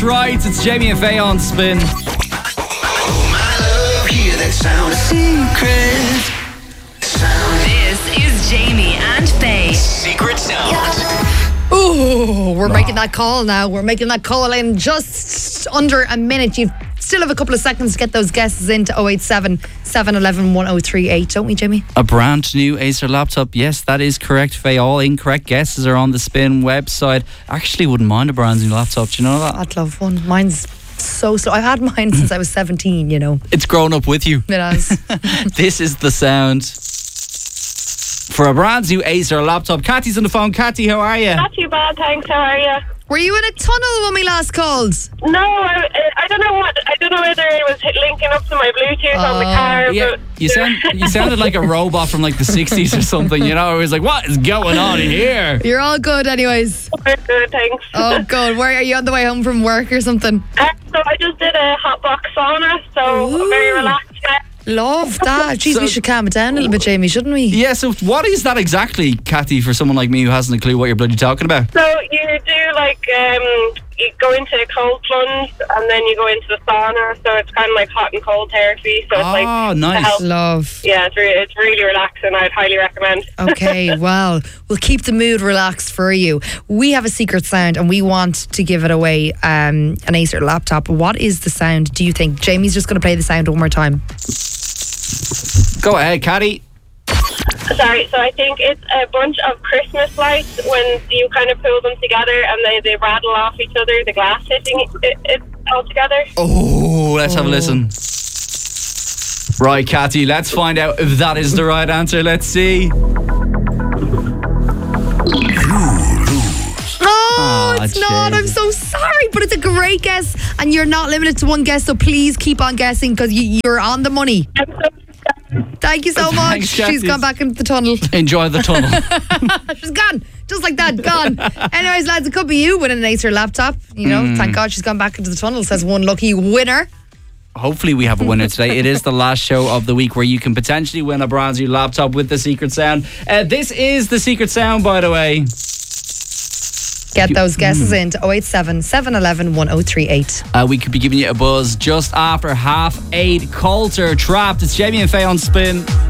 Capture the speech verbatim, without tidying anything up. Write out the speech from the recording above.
right. It's Jamie and Faye on Spin. Oh, my love, hear that sound. Secret sound. This is Jamie and Faye. Secret sound. Oh, we're making that call now. We're making that call in just under a minute. You still have a couple of seconds to get those guesses into oh eight seven, seven one one, one oh three eight, don't we, Jamie? A brand new Acer laptop. Yes, that is correct, Faye. All incorrect guesses are on the Spin website. Actually, wouldn't mind a brand new laptop. Do you know that? I'd love one. Mine's so slow. I've had mine since I was seventeen, you know. It's grown up with you. It has. This is the sound for a brand new Acer laptop. Kathy's on the phone. Kathy, how are you? Not too bad, thanks. How are you? Were you in a tunnel when we last called? No, I, I don't know what. I don't know whether it was linking up to my Bluetooth on the car. Yeah, but you sound you sounded like a robot from like the sixties or something. You know, it was like, what is going on in here? You're all good, anyways. We're good, thanks. Oh, good. Where are you on the way home from work or something? Uh, so I just did a hot box sauna, so Ooh. I'm very relaxed now. Love that. Jeez, So- we should calm it down a little bit, Jamie, shouldn't we? Yeah. So what is that exactly, Kathy? For someone like me who hasn't a clue what you're bloody talking about. So you do like um, you go into a cold plunge and then you go into the sauna. So it's kind of like hot and cold therapy. So it's like Oh, to nice. help. Love. Yeah, it's really, it's really relaxing. I'd highly recommend. Okay, well, we'll keep the mood relaxed for you. We have a secret sound and we want to give it away, um, an Acer laptop. What is the sound, do you think? Jamie's just going to play the sound one more time. Go ahead, Kathy. Sorry, so I think it's a bunch of Christmas lights when you kind of pull them together and they, they rattle off each other, the glass hitting it, it all together. Oh, let's have a listen. Right, Kathy, let's find out if that is the right answer. Let's see. Oh, it's Ah, not. I'm jeez. so sorry, but it's a great guess and you're not limited to one guess, so please keep on guessing because you, you're on the money. I'm so Thank you so much. Thanks, She's Kathy. gone back into the tunnel. Enjoy the tunnel. She's gone. Just like that, gone. Anyways, lads, it could be you winning an Acer laptop. You know, Hmm. thank God she's gone back into the tunnel, says one lucky winner. Hopefully we have a winner today. It is the last show of the week where you can potentially win a brand new laptop with the secret sound. Uh, this is the secret sound, by the way. Get those guesses in to oh eight seven, seven one one, one oh three eight. Uh, we could be giving you a buzz just after half eight. Coulter Trapped. It's Jamie and Faye on Spin.